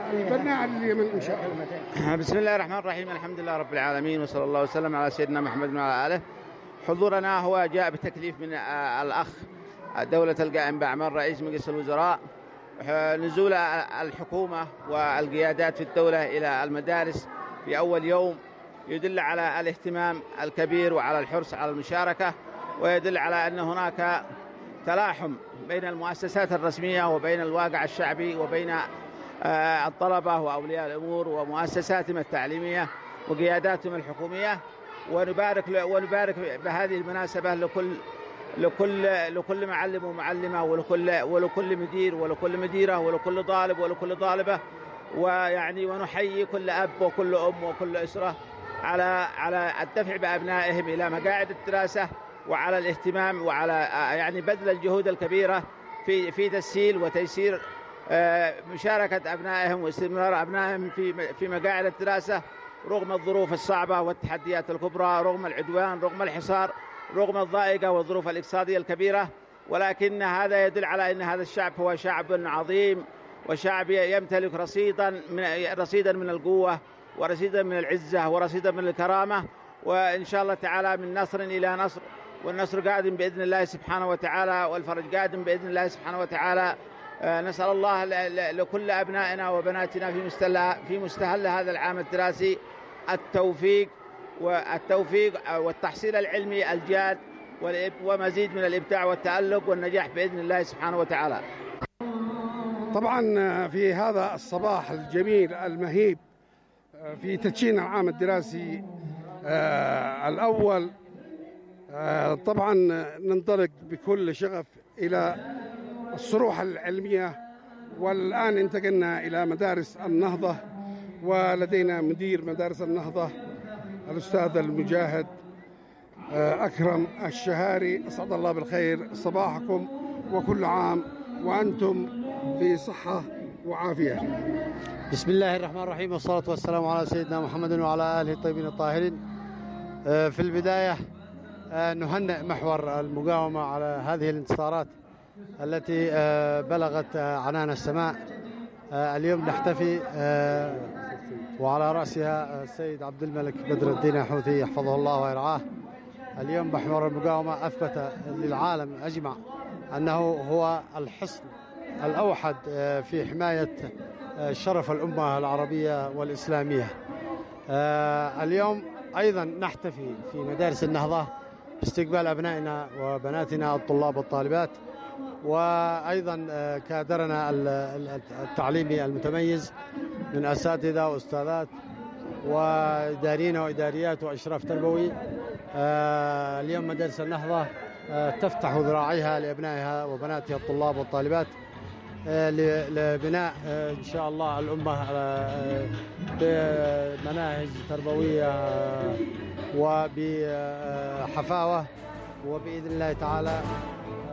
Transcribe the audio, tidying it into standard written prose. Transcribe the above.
البناء اليمن إن شاء الله. بسم الله الرحمن الرحيم. الحمد لله رب العالمين، وصلى الله وسلم على سيدنا محمد وعلى آله. حضورنا هو جاء بتكليف من الأخ دولة القائم بأعمال رئيس مجلس الوزراء، نزول الحكومة والقيادات في الدولة إلى المدارس في أول يوم، يدل على الاهتمام الكبير وعلى الحرص على المشاركة، ويدل على أن هناك تلاحم بين المؤسسات الرسمية وبين الواقع الشعبي وبين الطلبة وأولياء الأمور ومؤسساتهم التعليمية وقياداتهم الحكومية. ونبارك بهذه المناسبة لكل معلم ومعلمة ولكل مدير ولكل مديرة ولكل طالب ولكل طالبة، ونحيي كل أب وكل أم وكل أسرة على الدفع بأبنائهم إلى مقاعد الدراسة، وعلى الاهتمام وعلى بذل الجهود الكبيرة في تسهيل وتيسير مشاركة أبنائهم واستمرار أبنائهم في مقاعد الدراسة رغم الظروف الصعبة والتحديات الكبرى، رغم العدوان، رغم الحصار، رغم الضائقة والظروف الاقتصادية الكبيرة. ولكن هذا يدل على أن هذا الشعب هو شعب عظيم، وشعب يمتلك رصيدا من القوة، ورصيدا من العزة، ورصيدا من الكرامة، وإن شاء الله تعالى من نصر إلى نصر، والنصر قادم بإذن الله سبحانه وتعالى، والفرج قادم بإذن الله سبحانه وتعالى. نسأل الله لكل أبنائنا وبناتنا في مستهل هذا العام الدراسي التوفيق والتحصيل العلمي الجاد، ومزيد من الإبداع والتألق والنجاح بإذن الله سبحانه وتعالى. طبعا في هذا الصباح الجميل المهيب في تدشين العام الدراسي الأول، طبعا ننطلق بكل شغف إلى الصروح العلمية، والآن انتقلنا إلى مدارس النهضة، ولدينا مدير مدارس النهضة الأستاذ المجاهد أكرم الشهاري. أسعد الله بالخير صباحكم، وكل عام وأنتم في صحة وعافية. بسم الله الرحمن الرحيم، والصلاة والسلام على سيدنا محمد وعلى آله الطيبين الطاهرين. في البداية نهنئ محور المقاومة على هذه الانتصارات التي بلغت عنان السماء. اليوم نحتفي وعلى رأسها السيد عبد الملك بدر الدين حوثي يحفظه الله ويرعاه. اليوم محور المقاومة أثبت للعالم أجمع أنه هو الحصن الأوحد في حماية شرف الأمة العربية والإسلامية. اليوم أيضا نحتفي في مدارس النهضة باستقبال أبنائنا وبناتنا الطلاب والطالبات، وأيضا كادرنا التعليمي المتميز من أساتذة وأستاذات وإداريين وإداريات وإشراف تربوي. اليوم مدارس النهضة تفتح ذراعيها لأبنائها وبناتها الطلاب والطالبات لبناء إن شاء الله الأمة بمناهج تربوية وبحفاوة، وبإذن الله تعالى